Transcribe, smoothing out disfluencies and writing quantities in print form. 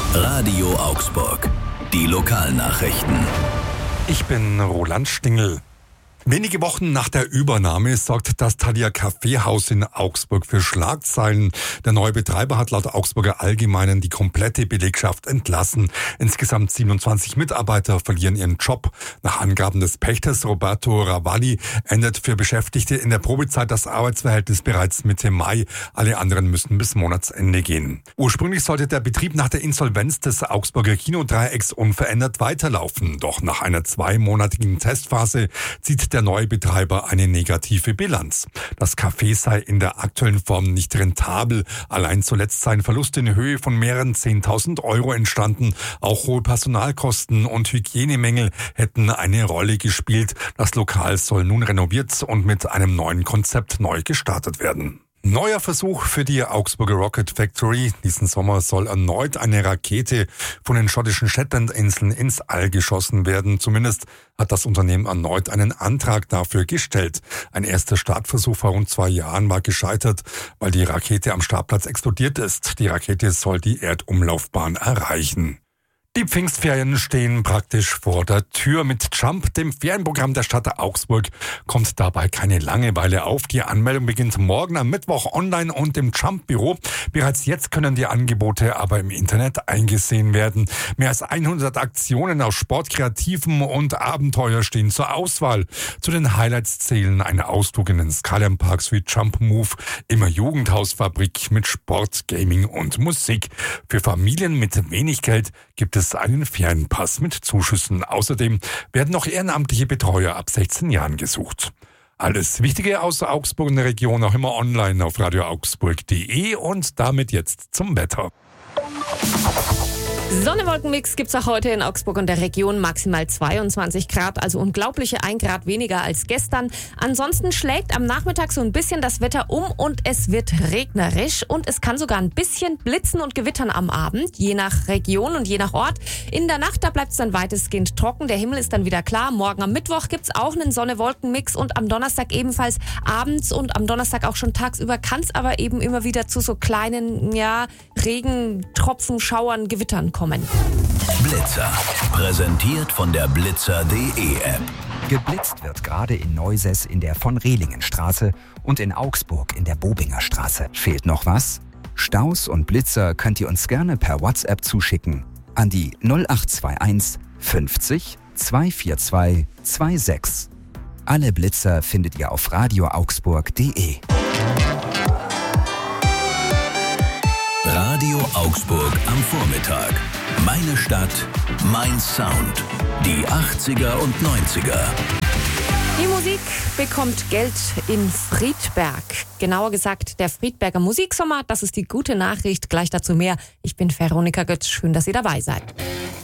Radio Augsburg. Die Lokalnachrichten. Ich bin Roland Stingel. Wenige Wochen nach der Übernahme sorgt das Thalia Kaffeehaus in Augsburg für Schlagzeilen. Der neue Betreiber hat laut Augsburger Allgemeinen die komplette Belegschaft entlassen. Insgesamt 27 Mitarbeiter verlieren ihren Job. Nach Angaben des Pächters Roberto Ravalli endet für Beschäftigte in der Probezeit das Arbeitsverhältnis bereits Mitte Mai. Alle anderen müssen bis Monatsende gehen. Ursprünglich sollte der Betrieb nach der Insolvenz des Augsburger Kinodreiecks unverändert weiterlaufen. Doch nach einer 2-monatigen Testphase zieht der neue Betreiber eine negative Bilanz. Das Café sei in der aktuellen Form nicht rentabel. Allein zuletzt seien Verluste in Höhe von mehreren 10.000 Euro entstanden. Auch hohe Personalkosten und Hygienemängel hätten eine Rolle gespielt. Das Lokal soll nun renoviert und mit einem neuen Konzept neu gestartet werden. Neuer Versuch für die Augsburger Rocket Factory. Diesen Sommer soll erneut eine Rakete von den schottischen Shetlandinseln ins All geschossen werden. Zumindest hat das Unternehmen erneut einen Antrag dafür gestellt. Ein erster Startversuch vor rund 2 Jahren war gescheitert, weil die Rakete am Startplatz explodiert ist. Die Rakete soll die Erdumlaufbahn erreichen. Die Pfingstferien stehen praktisch vor der Tür. Mit Jump, dem Ferienprogramm der Stadt Augsburg, kommt dabei keine Langeweile auf. Die Anmeldung beginnt morgen am Mittwoch online und im Jump-Büro. Bereits jetzt können die Angebote aber im Internet eingesehen werden. Mehr als 100 Aktionen aus Sport, Kreativem und Abenteuer stehen zur Auswahl. Zu den Highlights zählen ein Ausflug in den Skyline Park sowie Jump Move, immer Jugendhausfabrik mit Sport, Gaming und Musik. Für Familien mit wenig Geld gibt es einen Ferienpass mit Zuschüssen. Außerdem werden noch ehrenamtliche Betreuer ab 16 Jahren gesucht. Alles Wichtige aus Augsburg und der Region auch immer online auf radioaugsburg.de und damit jetzt zum Wetter. Sonne-Wolken-Mix gibt's auch heute in Augsburg und der Region, maximal 22 Grad, also unglaubliche 1 Grad weniger als gestern. Ansonsten schlägt am Nachmittag so ein bisschen das Wetter um und es wird regnerisch und es kann sogar ein bisschen blitzen und gewittern am Abend, je nach Region und je nach Ort. In der Nacht, da bleibt's dann weitestgehend trocken, der Himmel ist dann wieder klar. Morgen am Mittwoch gibt's auch einen Sonne-Wolken-Mix und am Donnerstag ebenfalls abends und am Donnerstag auch schon tagsüber kann's aber eben immer wieder zu so kleinen, Regentropfen, Schauern, Gewittern kommen. Blitzer. Präsentiert von der Blitzer.de App. Geblitzt wird gerade in Neusäß in der Von-Rehlingenstraße und in Augsburg in der Bobinger Straße. Fehlt noch was? Staus und Blitzer könnt ihr uns gerne per WhatsApp zuschicken an die 0821 50 242 26. Alle Blitzer findet ihr auf radioaugsburg.de. Radio Augsburg am Vormittag. Meine Stadt, mein Sound. Die 80er und 90er. Die Musik bekommt Geld in Friedberg. Genauer gesagt, der Friedberger Musiksommer. Das ist die gute Nachricht. Gleich dazu mehr. Ich bin Veronika Götz. Schön, dass ihr dabei seid.